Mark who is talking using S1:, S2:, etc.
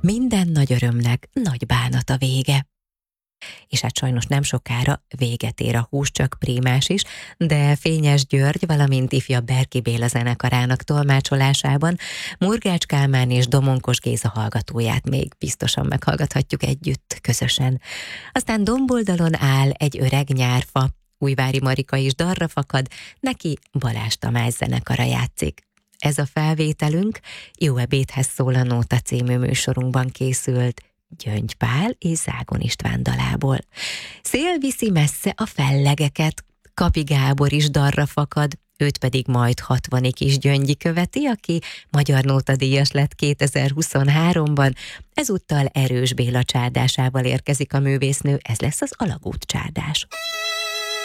S1: Minden nagy örömnek nagy bánat a vége. És hát sajnos nem sokára véget ér a Hús csak prímás is, de Fényes György, valamint ifja Berki Béla zenekarának tolmácsolásában Murgács Kálmán és Domonkos Géza hallgatóját még biztosan meghallgathatjuk együtt, közösen. Aztán domboldalon áll egy öreg nyárfa, Újvári Marika is darra fakad, neki Balázs Tamás zenekara játszik. Ez a felvételünk Jó ebédhez szól a Nóta című műsorunkban készült, Gyöngy Pál és Zágon István dalából. Szél viszi messze a fellegeket, Kapi Gábor is darra fakad, őt pedig majd 60-ig is Gyöngyi követi, aki Magyar Nótadíjas lett 2023-ban, ezúttal Erős Béla csárdásával érkezik a művésznő, ez lesz az Alagút csárdás.